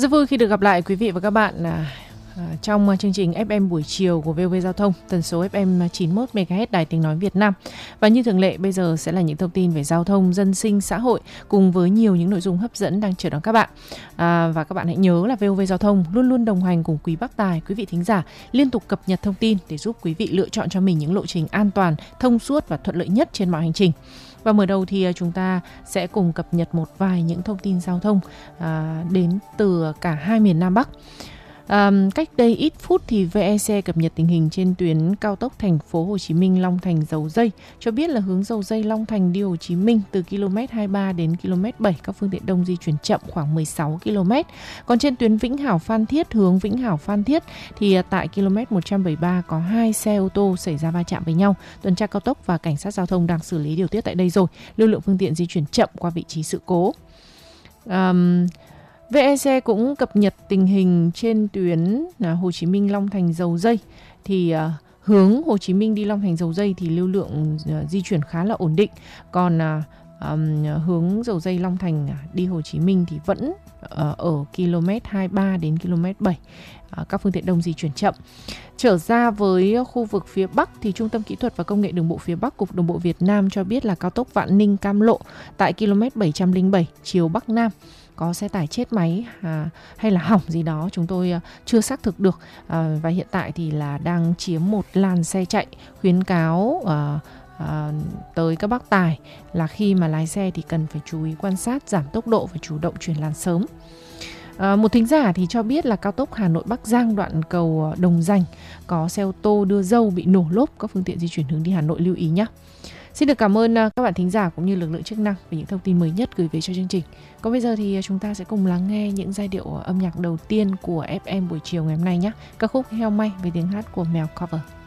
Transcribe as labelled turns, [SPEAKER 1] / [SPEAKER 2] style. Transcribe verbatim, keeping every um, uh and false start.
[SPEAKER 1] Rất vui khi được gặp lại quý vị và các bạn à, à, trong chương trình ép em buổi chiều của vê o vê Giao thông, tần số ép em chín mươi mốt mê ga héc Đài Tiếng Nói Việt Nam. Và như thường lệ, bây giờ sẽ là những thông tin về giao thông, dân sinh, xã hội cùng với nhiều những nội dung hấp dẫn đang chờ đón các bạn. À, và các bạn hãy nhớ là vê o vê Giao thông luôn luôn đồng hành cùng quý bác tài, quý vị thính giả, liên tục cập nhật thông tin để giúp quý vị lựa chọn cho mình những lộ trình an toàn, thông suốt và thuận lợi nhất trên mọi hành trình. Và mở đầu thì chúng ta sẽ cùng cập nhật một vài những thông tin giao thông à, đến từ cả hai miền Nam Bắc. À, cách đây ít phút thì vê e xê cập nhật tình hình trên tuyến cao tốc thành phố Hồ Chí Minh Long Thành Dầu Dây, cho biết là hướng Dầu Dây Long Thành đi Hồ Chí Minh từ ki lô mét hai mươi ba đến ki lô mét bảy, các phương tiện đông di chuyển chậm khoảng mười sáu ki lô mét. Còn trên tuyến Vĩnh Hảo Phan Thiết hướng Vĩnh Hảo Phan Thiết thì tại ki lô mét một trăm bảy mươi ba có hai xe ô tô xảy ra va chạm với nhau. Tuần tra cao tốc và cảnh sát giao thông đang xử lý điều tiết tại đây rồi. Lưu lượng phương tiện di chuyển chậm qua vị trí sự cố. Um, vê e xê cũng cập nhật tình hình trên tuyến Hồ Chí Minh Long Thành Dầu Dây thì uh, hướng Hồ Chí Minh đi Long Thành Dầu Dây thì lưu lượng uh, di chuyển khá là ổn định. Còn uh, um, hướng Dầu Dây Long Thành đi Hồ Chí Minh thì vẫn uh, ở ki lô mét hai mươi ba đến ki lô mét bảy. Uh, các phương tiện đông di chuyển chậm. Trở ra với khu vực phía Bắc thì Trung tâm Kỹ thuật và Công nghệ Đường bộ phía Bắc, Cục Đường bộ Việt Nam cho biết là cao tốc Vạn Ninh Cam Lộ tại ki lô mét bảy trăm lẻ bảy chiều Bắc Nam có xe tải chết máy à, hay là hỏng gì đó chúng tôi à, chưa xác thực được, à, và hiện tại thì là đang chiếm một làn xe chạy. Khuyến cáo à, à, tới các bác tài là khi mà lái xe thì cần phải chú ý quan sát, giảm tốc độ và chủ động chuyển làn sớm. À, một thính giả thì cho biết là cao tốc Hà Nội Bắc Giang đoạn cầu Đồng Dành có xe ô tô đưa dâu bị nổ lốp, các phương tiện di chuyển hướng đi Hà Nội lưu ý nhé. Xin được cảm ơn các bạn thính giả cũng như lực lượng chức năng về những thông tin mới nhất gửi về cho chương trình. Còn bây giờ thì chúng ta sẽ cùng lắng nghe những giai điệu âm nhạc đầu tiên của ép em buổi chiều ngày hôm nay nhé. Ca khúc Heo May với tiếng hát của Mèo Cover.